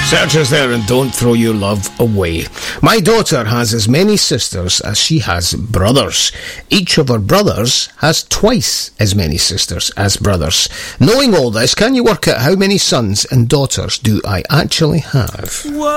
Search us there and don't throw your love away. My daughter has as many sisters as she has brothers. Each of her brothers has twice as many sisters as brothers. Knowing all this, can you work out how many sons and daughters do I actually have?